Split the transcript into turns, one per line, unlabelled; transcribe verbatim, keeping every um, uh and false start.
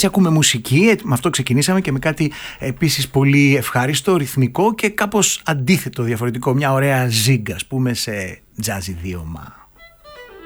έτσι ακούμε μουσική, με αυτό ξεκινήσαμε και με κάτι επίσης πολύ ευχάριστο, ρυθμικό και κάπως αντίθετο, διαφορετικό, μια ωραία ζίγκα, ας πούμε, σε τζάζι δίωμα.